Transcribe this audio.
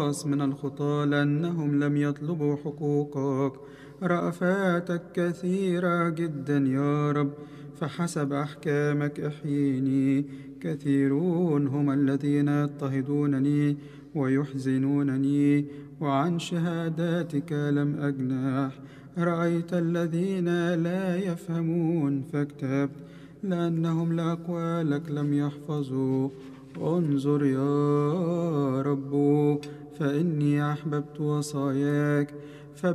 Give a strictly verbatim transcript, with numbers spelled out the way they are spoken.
الخلاص من الخطاة لأنهم لم يطلبوا حقوقك. رأفاتك كثيرة جدا يا رب، فحسب أحكامك احييني. كثيرون هم الذين يضطهدونني ويحزنونني، وعن شهاداتك لم أجنح. رأيت الذين لا يفهمون فاكتبت، لأنهم لأقوالك لم يحفظوا. انظر يا رب، فإني أحببت وصاياك،